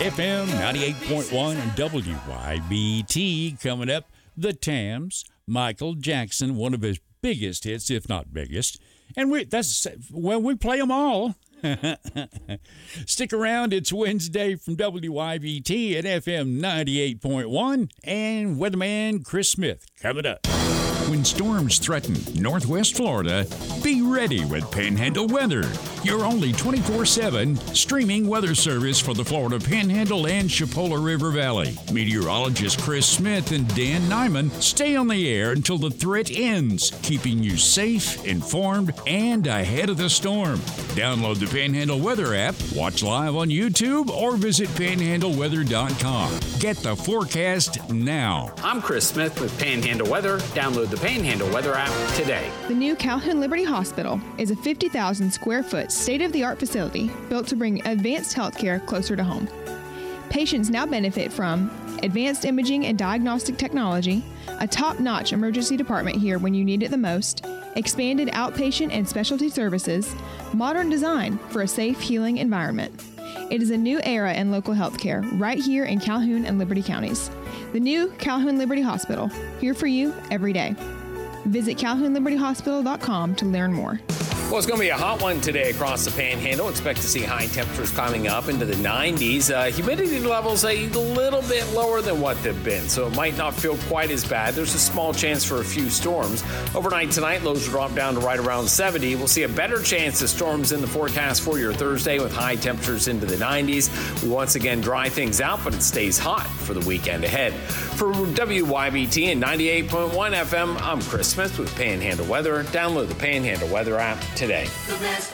FM 98.1 and WYBT. Coming up, the Tams, Michael Jackson, one of his biggest hits, if not biggest. And we play them all. Stick around. It's Wednesday from WYBT at FM 98.1 and weatherman Chris Smith coming up. When storms threaten Northwest Florida, be ready with Panhandle Weather, your only 24/7 streaming weather service for the Florida Panhandle and Chipola River Valley. Meteorologist Chris Smith and Dan Nyman stay on the air until the threat ends, keeping you safe, informed, and ahead of the storm. Download the Panhandle Weather app, watch live on YouTube, or visit panhandleweather.com. Get the forecast now. I'm Chris Smith with Panhandle Weather. Download the Panhandle Weather app today. The new Calhoun Liberty Hospital is a 50,000 square foot state-of-the-art facility built to bring advanced healthcare closer to home. Patients now benefit from advanced imaging and diagnostic technology, a top-notch emergency department here when you need it the most, expanded outpatient and specialty services, modern design for a safe, healing environment. It is a new era in local healthcare right here in Calhoun and Liberty counties. The new Calhoun Liberty Hospital, here for you every day. Visit CalhounLibertyHospital.com to learn more. Well, it's going to be a hot one today across the Panhandle. Expect to see high temperatures climbing up into the 90s. Humidity levels a little bit lower than what they've been, so it might not feel quite as bad. There's a small chance for a few storms. Overnight tonight, lows will drop down to right around 70. We'll see a better chance of storms in the forecast for your Thursday with high temperatures into the 90s. We once again dry things out, but it stays hot for the weekend ahead. For WYBT and 98.1 FM, I'm Chris Smith with Panhandle Weather. Download the Panhandle Weather app today.